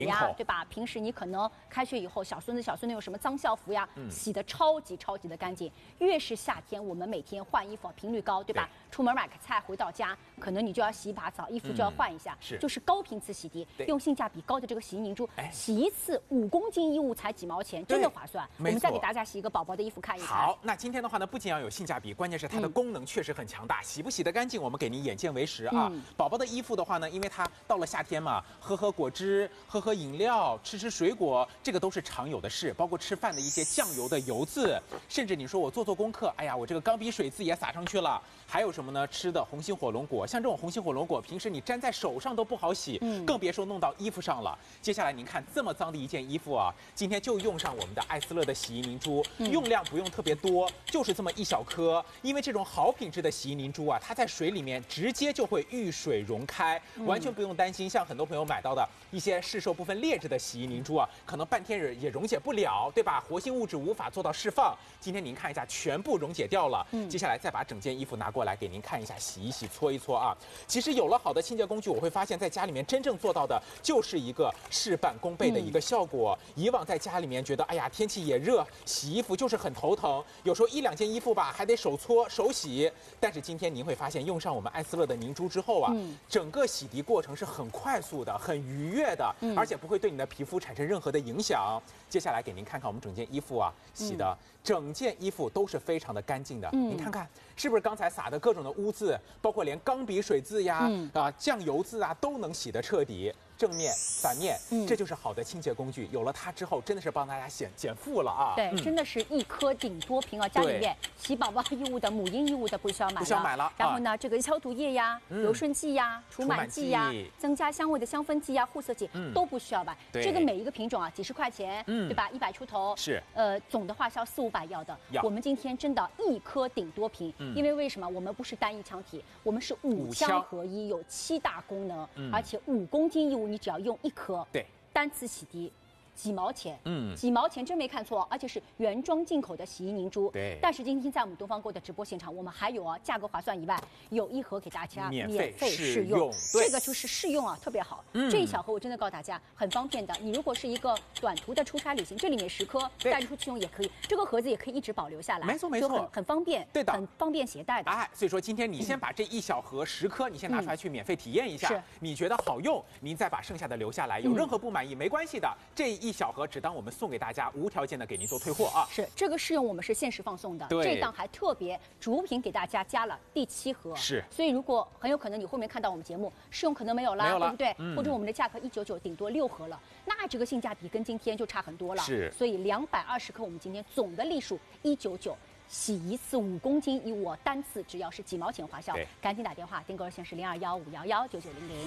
呀，对吧？平时你可能开学以后，小孙子、小孙女有什么脏校服呀，洗得超级的干净。越是夏天，我们每天换衣服频率高，对吧？出门买个菜，回到家可能你就要洗一把澡，衣服就要换一下，就是高频次洗涤，用性价比高的这个洗衣凝珠，洗一次5公斤衣物才几毛钱，真的划算。我们再给大家洗一个宝宝的衣服看一看。 好，那今天的话呢，不仅要有性价比，关键是它的功能确实很强大，洗不洗得干净，我们给您眼见为实啊。宝宝的衣服的话呢，因为它到了夏天嘛，喝果汁，喝饮料，吃水果，这个都是常有的事，包括吃饭的一些酱油的油渍，甚至你说我做功课，哎呀，我这个钢笔水渍也撒上去了。还有什么呢？吃的红心火龙果，像这种红心火龙果，平时你粘在手上都不好洗，更别说弄到衣服上了。接下来您看这么脏的一件衣服啊，今天就用上我们的艾斯乐的洗衣凝珠，用量不用特别多，就是这么1小颗。因为这种好品质的洗衣凝珠啊，它在水里面直接就会遇水溶开，完全不用担心像很多朋友买到的一些市售部分劣质的洗衣凝珠啊，可能半天也溶解不了，对吧？活性物质无法做到释放。今天您看一下，全部溶解掉了。接下来再把整件衣服拿过来给您看一下，洗一洗，搓一搓啊。其实有了好的清洁工具，我会发现在家里面真正做到的就是一个事半功倍的一个效果。以往在家里面觉得，哎呀，天气也热，洗衣服就是很头疼，有时候1、2件衣服吧，还得手搓手洗。但是今天您会发现，用上我们艾斯乐的凝珠之后啊，整个洗涤过程是很快速的、很愉悦的，而且不会对你的皮肤产生任何的影响。接下来给您看看我们整件衣服啊，洗的整件衣服都是非常的干净的。您看看是不是刚才撒的各种的污渍，包括连钢笔水渍呀、酱油渍啊，都能洗得彻底。正面、反面，这就是好的清洁工具。有了它之后，真的是帮大家减负了啊！ 对，真的是1颗顶多瓶啊！家里面洗宝宝衣物的、母婴衣物的不需要买了。然后呢，这个消毒液呀、柔顺剂呀、除螨剂呀、增加香味的香氛剂呀、护色剂都不需要买。这个每一个品种啊，几十块钱，对吧？100出头。 是。 总的话是要400、500要的。我们今天真的1颗顶多瓶，因为为什么？我们不是单一腔体，我们是5腔合一，有7大功能，而且5公斤衣物你只要用1颗， 对， 单次洗涤。几毛钱，几毛钱真没看错，而且是原装进口的洗衣凝珠。 对， 但是今天在我们东方购的直播现场，我们还有价格划算以外，有1盒给大家免费试用，这个就是试用啊，特别好。这1小盒我真的告诉大家很方便的，你如果是一个短途的出差旅行，这里面10颗带出去用也可以，这个盒子也可以一直保留下来， 没错， 很方便， 对的， 很方便携带的。 所以说今天你先把这1小盒10颗，你先拿出来去免费体验一下，你觉得好用，您再把剩下的留下来，有任何不满意没关系的，这1小盒只当我们送给大家，无条件的给您做退货啊！ 是这个试用我们是限时放送的，这档还特别主品给大家加了第7盒， 是， 所以如果很有可能你后面看到我们节目试用可能没有了，对不对？或者我们的价格199，顶多6盒了，那这个性价比跟今天就差很多了。 是， 所以220克我们今天总的利数199，洗1次5公斤衣物，单次只要是几毛钱花销，赶紧打电话，订购热线是0215119900。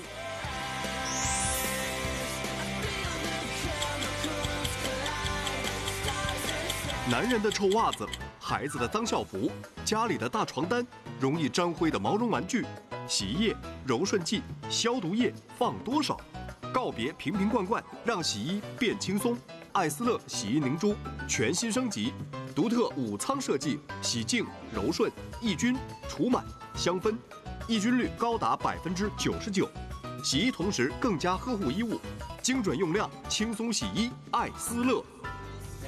男人的臭袜子，孩子的脏校服，家里的大床单，容易沾灰的毛绒玩具，洗衣液、柔顺剂、消毒液放多少？告别瓶瓶罐罐，让洗衣变轻松。艾斯乐洗衣凝珠全新升级，独特5仓设计，洗净、柔顺、抑菌、除螨、香氛，抑菌率高达99%，洗衣同时更加呵护衣物，精准用量，轻松洗衣，艾斯乐。